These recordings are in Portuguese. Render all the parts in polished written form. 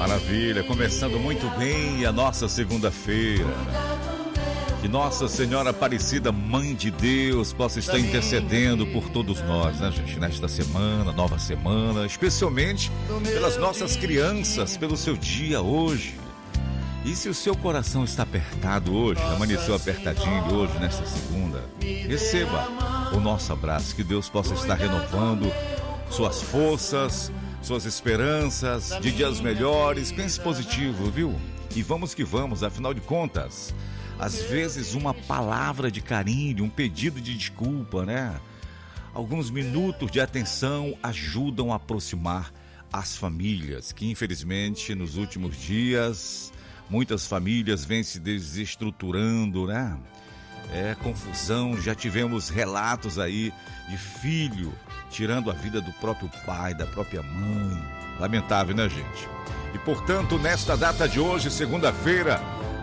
Maravilha, começando muito bem a nossa segunda-feira. Que Nossa Senhora Aparecida, Mãe de Deus, possa estar intercedendo por todos nós, né, gente? Nesta semana, nova semana, especialmente pelas nossas crianças, pelo seu dia hoje. E se o seu coração está apertado hoje, amanheceu apertadinho hoje, nesta segunda, receba o nosso abraço, que Deus possa estar renovando suas forças, suas esperanças de dias melhores. Pense positivo, viu? E vamos que vamos, afinal de contas, às vezes uma palavra de carinho, um pedido de desculpa, né? Alguns minutos de atenção ajudam a aproximar as famílias, que infelizmente nos últimos dias muitas famílias vêm se desestruturando, né? Confusão, já tivemos relatos aí de filho tirando a vida do próprio pai, da própria mãe. Lamentável, né, gente? E portanto, nesta data de hoje, segunda-feira,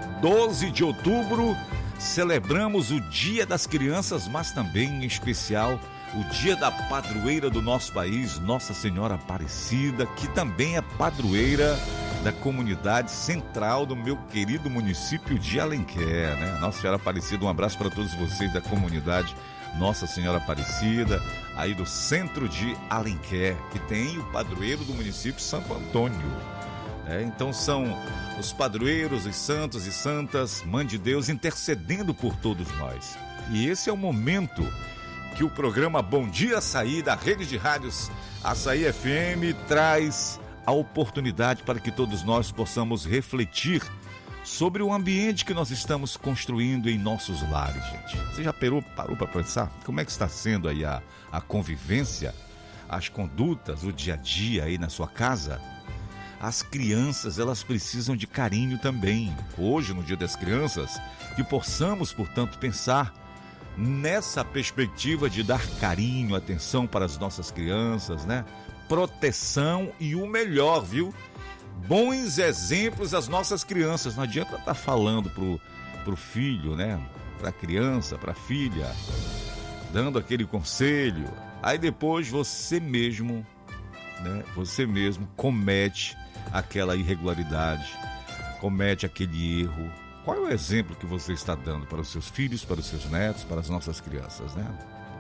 12 de outubro, celebramos o Dia das Crianças, mas também, em especial, o dia da padroeira do nosso país, Nossa Senhora Aparecida, que também é padroeira da comunidade central do meu querido município de Alenquer, né? Nossa Senhora Aparecida, um abraço para todos vocês da comunidade Nossa Senhora Aparecida, aí do centro de Alenquer, que tem o padroeiro do município, Santo Antônio. Então são os padroeiros, os santos e santas, Mãe de Deus, intercedendo por todos nós. E esse é o momento que o programa Bom Dia Açaí, da rede de rádios Açaí FM, traz a oportunidade para que todos nós possamos refletir sobre o ambiente que nós estamos construindo em nossos lares, gente. Você já parou para pensar como é que está sendo aí a convivência, as condutas, o dia a dia aí na sua casa? As crianças, elas precisam de carinho também. Hoje, no Dia das Crianças, que possamos, portanto, pensar nessa perspectiva de dar carinho, atenção para as nossas crianças, né? Proteção e o melhor, viu? Bons exemplos às nossas crianças. Não adianta estar falando pro filho, né? Pra criança, pra filha, dando aquele conselho. Aí depois você mesmo, né? Você mesmo comete aquela irregularidade, comete aquele erro. Qual é o exemplo que você está dando para os seus filhos, para os seus netos, para as nossas crianças, né?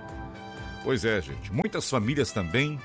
Pois é, gente. Muitas famílias também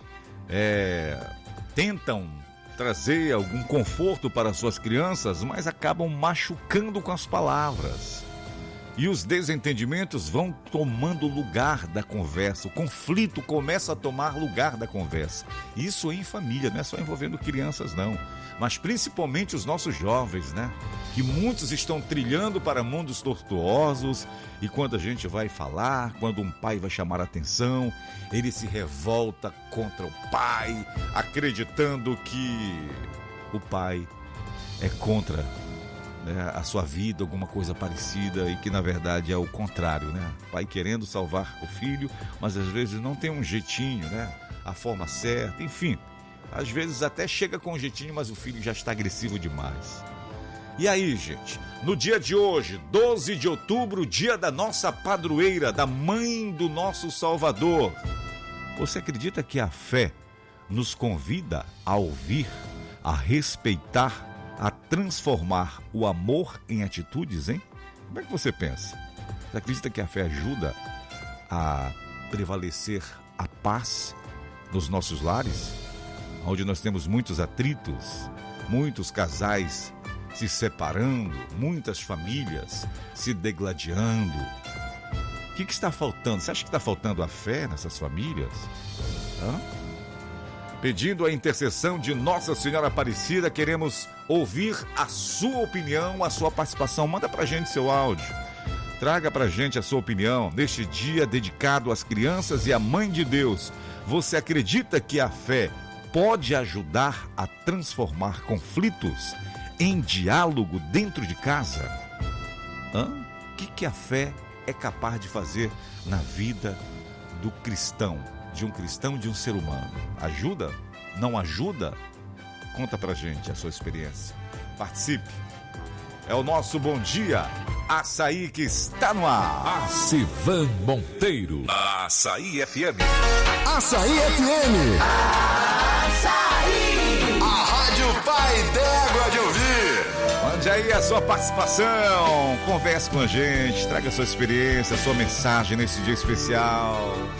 tentam trazer algum conforto para suas crianças, mas acabam machucando com as palavras. E os desentendimentos vão tomando lugar da conversa. O conflito começa a tomar lugar da conversa. Isso em família, não é só envolvendo crianças, não. Mas principalmente os nossos jovens, né? Que muitos estão trilhando para mundos tortuosos. E quando a gente vai falar, quando um pai vai chamar a atenção, ele se revolta contra o pai, acreditando que o pai é contra, né, a sua vida, alguma coisa parecida, e que na verdade é o contrário, né? O pai querendo salvar o filho, mas às vezes não tem um jeitinho, né? A forma certa, enfim. Às vezes até chega com um jeitinho, mas o filho já está agressivo demais. E aí, gente, no dia de hoje, 12 de outubro, dia da nossa padroeira, da Mãe do nosso Salvador, você acredita que a fé nos convida a ouvir, a respeitar, a transformar o amor em atitudes, hein? Como é que você pensa? Você acredita que a fé ajuda a prevalecer a paz nos nossos lares? Onde nós temos muitos atritos, muitos casais se separando, muitas famílias se degladiando. O que está faltando? Você acha que está faltando a fé nessas famílias? Pedindo a intercessão de Nossa Senhora Aparecida, queremos ouvir a sua opinião, a sua participação. Manda pra gente seu áudio. Traga pra gente a sua opinião neste dia dedicado às crianças e à Mãe de Deus. Você acredita que a fé pode ajudar a transformar conflitos em diálogo dentro de casa? O que a fé é capaz de fazer na vida do cristão? De um cristão, de um ser humano? Ajuda? Não ajuda? Conta pra gente a sua experiência. Participe. É o nosso Bom Dia Açaí que está no ar. A Civan Monteiro. Açaí FM. Açaí FM. Açaí. A Rádio Pai aí a sua participação. Converse com a gente, traga sua experiência, sua mensagem nesse dia especial.